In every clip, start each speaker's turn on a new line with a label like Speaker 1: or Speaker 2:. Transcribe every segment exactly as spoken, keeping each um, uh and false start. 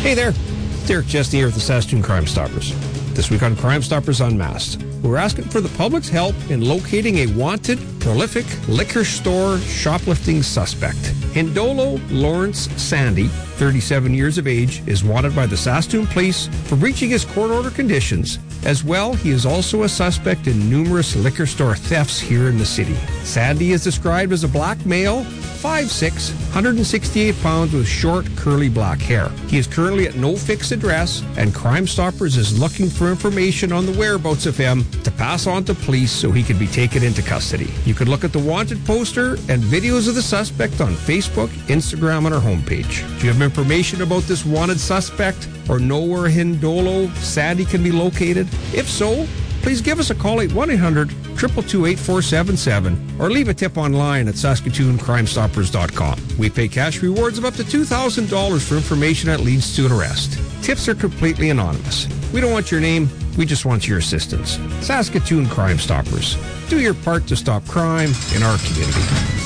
Speaker 1: Hey there, Derek Chesney here with the Saskatoon Crime Stoppers. This week on Crime Stoppers Unmasked, we're asking for the public's help in locating a wanted, prolific liquor store shoplifting suspect. Indolo Lawrence Sandy, thirty-seven years of age, is wanted by the Saskatoon Police for breaching his court order conditions. As well, he is also a suspect in numerous liquor store thefts here in the city. Sandy is described as a black male, five foot six, one hundred sixty-eight pounds with short, curly black hair. He is currently at no fixed address, and Crime Stoppers is looking for information on the whereabouts of him to pass on to police so he can be taken into custody. You can look at the wanted poster and videos of the suspect on Facebook, Instagram, and our homepage. Do you have information about this wanted suspect or know where Indolo Sandy can be located? If so, please give us a call at one eight hundred, two two two, eight four seven seven or leave a tip online at Saskatoon Crime Stoppers dot com. We pay cash rewards of up to two thousand dollars for information that leads to an arrest. Tips are completely anonymous. We don't want your name, we just want your assistance. Saskatoon Crime Stoppers. Do your part to stop crime in our community.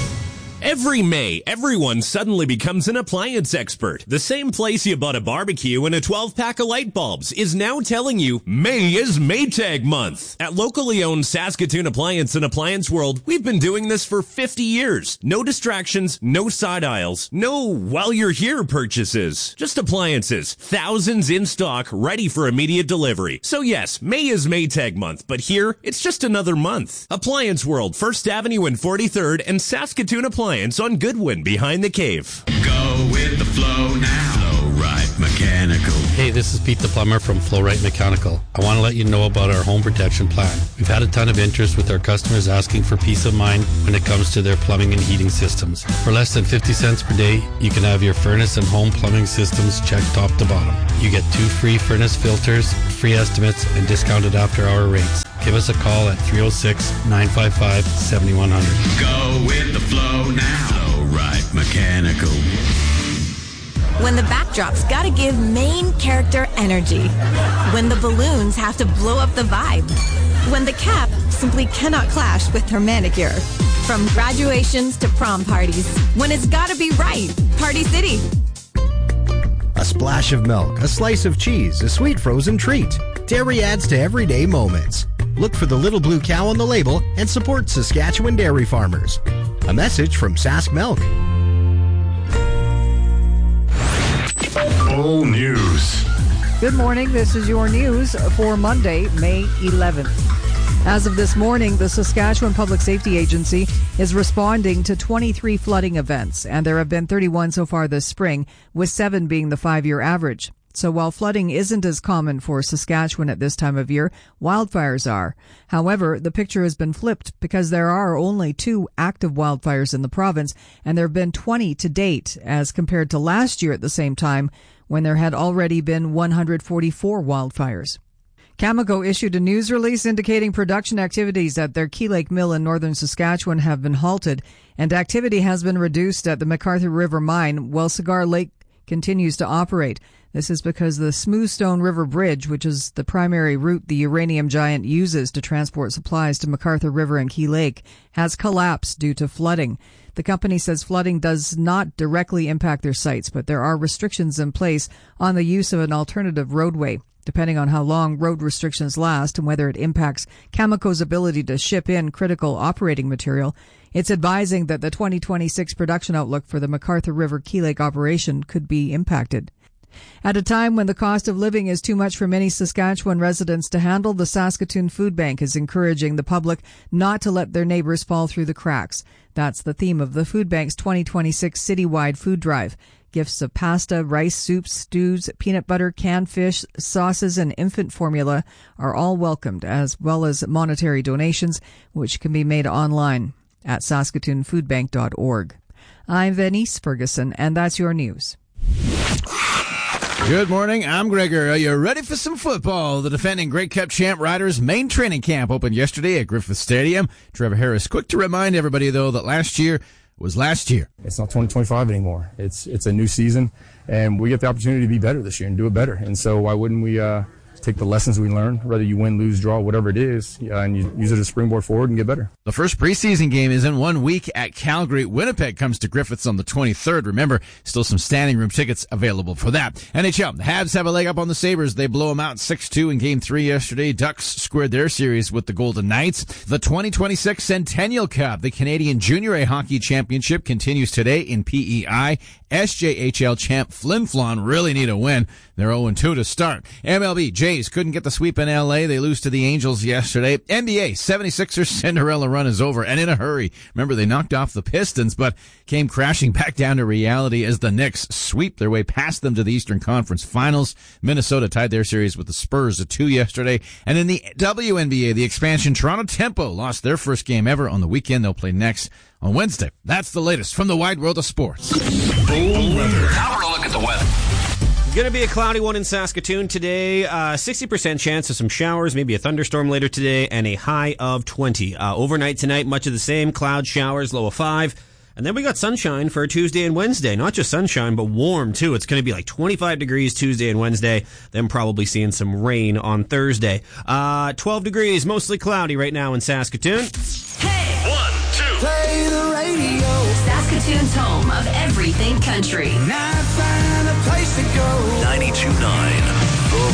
Speaker 2: Every May, everyone suddenly becomes an appliance expert. The same place you bought a barbecue and a twelve-pack of light bulbs is now telling you May is Maytag month. At locally owned Saskatoon Appliance and Appliance World, we've been doing this for fifty years. No distractions, no side aisles, no while you're here purchases. Just appliances, thousands in stock, ready for immediate delivery. So yes, May is Maytag month, but here, it's just another month. Appliance World, First Avenue and forty-third, and Saskatoon Appliance on Goodwin behind the cave.
Speaker 3: Go with the flow now. Flow Right Mechanical.
Speaker 4: Hey, this is Pete the plumber from Flow Right Mechanical. I want to let you know about our home protection plan. We've had a ton of interest with our customers asking for peace of mind when it comes to their plumbing and heating systems. For less than fifty cents per day, you can have your furnace and home plumbing systems checked top to bottom. You get two free furnace filters, free estimates, and discounted after-hour rates. Give us a call at three oh six, nine five five, seven one zero zero.
Speaker 3: Go with the flow now. Flow Right Mechanical.
Speaker 5: When the backdrop's gotta give main character energy. When the balloons have to blow up the vibe. When the cap simply cannot clash with her manicure. From graduations to prom parties. When it's gotta be right. Party City.
Speaker 6: A splash of milk, a slice of cheese, a sweet frozen treat. Dairy adds to everyday moments. Look for the little blue cow on the label and support Saskatchewan dairy farmers. A message from Sask Milk.
Speaker 3: All news.
Speaker 7: Good morning. This is your news for Monday, May eleventh. As of this morning, the Saskatchewan Public Safety Agency is responding to twenty-three flooding events, and there have been thirty-one so far this spring, with seven being the five-year average. So while flooding isn't as common for Saskatchewan at this time of year, wildfires are. However, the picture has been flipped because there are only two active wildfires in the province, and there have been twenty to date, as compared to last year at the same time, when there had already been one hundred forty-four wildfires. Cameco issued a news release indicating production activities at their Key Lake Mill in northern Saskatchewan have been halted, and activity has been reduced at the McArthur River Mine while Cigar Lake continues to operate. This is because the Smoothstone River Bridge, which is the primary route the uranium giant uses to transport supplies to McArthur River and Key Lake, has collapsed due to flooding. The company says flooding does not directly impact their sites, but there are restrictions in place on the use of an alternative roadway. Depending on how long road restrictions last and whether it impacts Cameco's ability to ship in critical operating material, it's advising that the twenty twenty-six production outlook for the McArthur River Key Lake operation could be impacted. At a time when the cost of living is too much for many Saskatchewan residents to handle, the Saskatoon Food Bank is encouraging the public not to let their neighbors fall through the cracks. That's the theme of the Food Bank's twenty twenty-six citywide food drive. Gifts of pasta, rice, soups, stews, peanut butter, canned fish, sauces, and infant formula are all welcomed, as well as monetary donations, which can be made online at saskatoon food bank dot org. I'm Venice Ferguson, and that's your news.
Speaker 8: Good morning, I'm Gregor. Are you ready for some football? The defending Grey Cup champ Riders' main training camp opened yesterday at Griffith Stadium. Trevor Harris quick to remind everybody, though, that last year was last year.
Speaker 9: It's not twenty twenty-five anymore. It's it's a new season, and we get the opportunity to be better this year and do it better. And so why wouldn't we uh, take the lessons we learn, whether you win, lose, draw, whatever it is, yeah, and you use it as a springboard forward and get better.
Speaker 8: The first preseason game is in one week at Calgary. Winnipeg comes to Griffiths on the twenty-third. Remember, still some standing room tickets available for that. N H L, the Habs have a leg up on the Sabres. They blow them out six two in game three yesterday. Ducks squared their series with the Golden Knights. The twenty twenty-six Centennial Cup, the Canadian Junior A Hockey Championship, continues today in P E I. S J H L champ Flin Flon really need a win. They're oh two to start. M L B, Jays couldn't get the sweep in L A. They lose to the Angels yesterday. N B A, seventy-sixers Cinderella run is over, and in a hurry. Remember, they knocked off the Pistons, but came crashing back down to reality as the Knicks sweep their way past them to the Eastern Conference Finals. Minnesota tied their series with the Spurs at two yesterday. And in the W N B A, the expansion Toronto Tempo lost their first game ever on the weekend. They'll play next on Wednesday. That's the latest from the wide world of sports.
Speaker 3: Full weather. Now we're going to look at the weather.
Speaker 10: Going to be a cloudy one in Saskatoon today. Uh, sixty percent chance of some showers, maybe a thunderstorm later today, and a high of twenty. Uh, overnight tonight, much of the same. Cloud showers, low of five. And then we got sunshine for Tuesday and Wednesday. Not just sunshine, but warm, too. It's going to be like twenty-five degrees Tuesday and Wednesday. Then probably seeing some rain on Thursday. Uh, twelve degrees, mostly cloudy right now in Saskatoon.
Speaker 3: Hey! One, two.
Speaker 11: Play the radio.
Speaker 12: Saskatoon's home of everything country.
Speaker 11: Now find a place to go.
Speaker 3: ninety-two point nine.